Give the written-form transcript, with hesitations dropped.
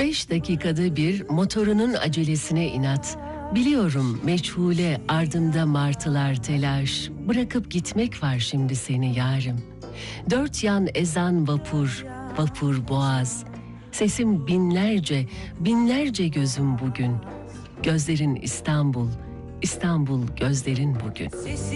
5 dakikada bir motorunun acelesine inat. Biliyorum meçhule ardımda martılar telaş. Bırakıp gitmek var şimdi seni yarım. Dört yan ezan vapur, vapur boğaz. Sesim binlerce, binlerce gözüm bugün. Gözlerin İstanbul, İstanbul gözlerin bugün.